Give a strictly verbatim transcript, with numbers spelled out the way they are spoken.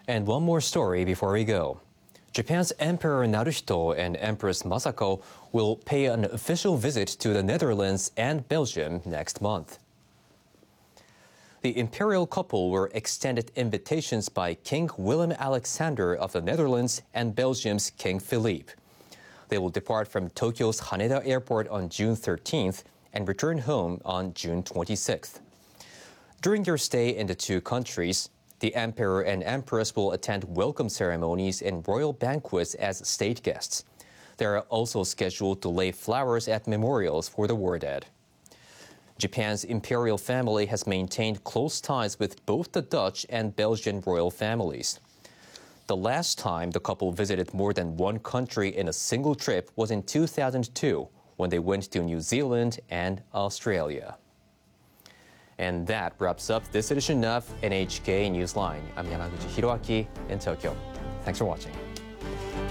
And one more story before we go. Japan's Emperor Naruhito and Empress Masako will pay an official visit to the Netherlands and Belgium next month. The imperial couple were extended invitations by King Willem-Alexander of the Netherlands and Belgium's King Philippe. They will depart from Tokyo's Haneda Airport on June thirteenth and return home on June twenty-sixth. During their stay in the two countries, the Emperor and Empress will attend welcome ceremonies and royal banquets as state guests. They are also scheduled to lay flowers at memorials for the war dead. Japan's imperial family has maintained close ties with both the Dutch and Belgian royal families. The last time the couple visited more than one country in a single trip was in two thousand two, when they went to New Zealand and Australia. And that wraps up this edition of N H K Newsline. I'm Yamaguchi Hiroaki in Tokyo. Thanks for watching.